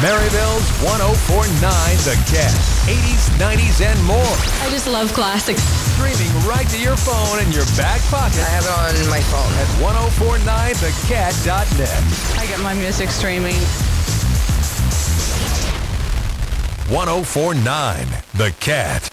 Maryville's 1049 The Cat. 80s, 90s, and more. I just love classics. Streaming right to your phone in your back pocket. I have it on my phone At 1049thecat.net. I get my music streaming. 1049 The Cat.